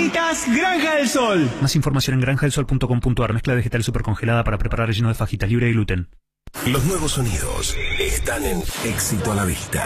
Fajitas Granja del Sol. Más información en granjadelsol.com.ar. Mezcla vegetal supercongelada para preparar relleno de fajitas libre de gluten. Los nuevos sonidos están en Éxito a la Vista.